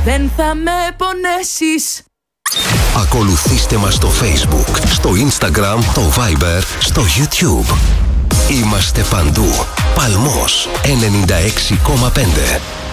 δεν θα με πονέσεις. Ακολουθήστε μας στο Facebook, στο Instagram, το Viber, στο YouTube. Είμαστε παντού. Παλμός 96,5.